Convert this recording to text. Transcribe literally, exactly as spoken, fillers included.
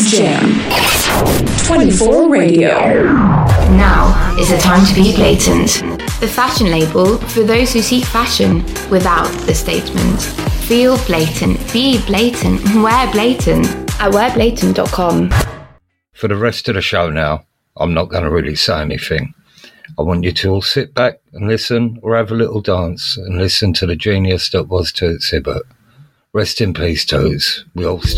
Jam twenty-four Radio. Now is the time to be blatant. The fashion label for those who seek fashion without the statement. Feel blatant, be blatant, wear blatant at wear blatant dot com. For the rest of the show now, I'm not going to really say anything. I want you to all sit back and listen, or have a little dance and listen to the genius that was Toots Hibbert. Rest in peace, Toots. We all still